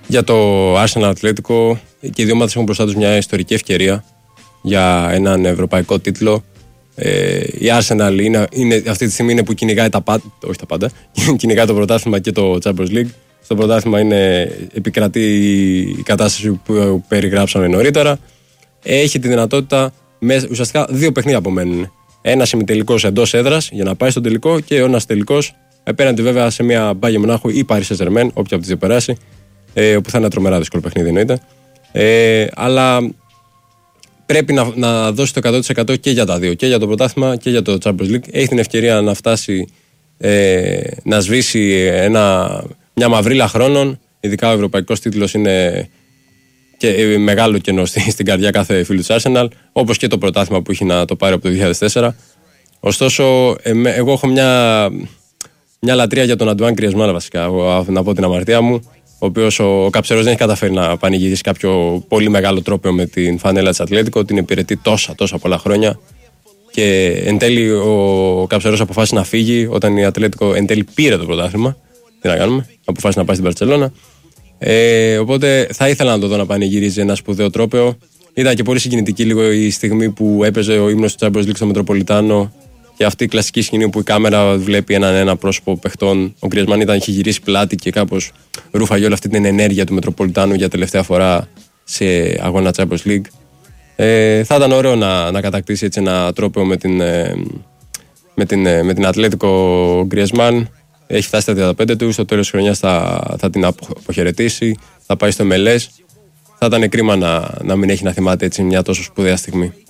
Για το Arsenal Ατλέτικο, και οι δύο ομάδες έχουν μπροστά τους μια ιστορική ευκαιρία για έναν ευρωπαϊκό τίτλο. Η Arsenal αυτή τη στιγμή είναι που κυνηγάει όχι τα πάντα, κυνηγάει το πρωτάθλημα και το Champions League. Στο πρωτάθλημα επικρατεί η κατάσταση που περιγράψαμε νωρίτερα. Έχει τη δυνατότητα, ουσιαστικά 2 παιχνίδια απομένουν. Ένας ημιτελικός εντός έδρας για να πάει στον τελικό και ένας τελικός απέναντι βέβαια σε μια Bayern Μονάχου ή Paris Saint-Germain, όποια από τις δύο περάσει, όπου θα είναι τρομερά δύσκολο παιχνίδι εννοείται. Αλλά πρέπει να δώσει το 100% και για τα δύο, και για το πρωτάθλημα και για το Champions League. Έχει την ευκαιρία να φτάσει να σβήσει μια μαυρίλα χρόνων. Ειδικά ο ευρωπαϊκός τίτλος είναι και μεγάλο κενό στην καρδιά κάθε φίλου της Arsenal, όπως και το πρωτάθλημα που έχει να το πάρει από το 2004. Ωστόσο, εγώ έχω μια λατρεία για τον Αντουάν Γκριεζμάν, βασικά, να πω την αμαρτία μου, ο οποίος ο Καψερός δεν έχει καταφέρει να πανηγυρίσει κάποιο πολύ μεγάλο τρόπαιο με την φανέλα της Ατλέτικο, την υπηρετεί τόσα πολλά χρόνια. Και εν τέλει ο Καψερός αποφάσισε να φύγει όταν η Ατλέτικο εν τέλει πήρε το πρωτάθλημα. Τι να κάνουμε, αποφάσισε να πάει στην Μπαρτσελώνα. Οπότε θα ήθελα να το δω να πανηγυρίζει ένα σπουδαίο τρόπαιο. Ήταν και πολύ συγκινητική λίγο η στιγμή που έπαιζε ο ύμνος του Champions League στο Μετροπολιτάνο και αυτή η κλασική σκηνή που η κάμερα βλέπει ένα πρόσωπο παιχτών. Ο Γκριεζμάν είχε γυρίσει πλάτη και κάπως ρούφαγε όλη αυτή την ενέργεια του Μετροπολιτάνου για τελευταία φορά σε αγώνα Champions League. Θα ήταν ωραίο να κατακτήσει έτσι ένα τρόπαιο με την Ατλέτικο Γκριεζμάν. Έχει φτάσει στα 35 του, στο τέλος της χρονιάς θα την αποχαιρετήσει, θα πάει στο MLS. Θα ήταν κρίμα να μην έχει να θυμάται έτσι μια τόσο σπουδαία στιγμή.